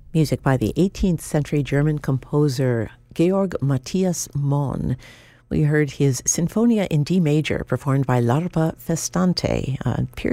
Music by the 18th century German composer Georg Matthias Mohn. We heard his Sinfonia in D major performed by L'Arpa Festante,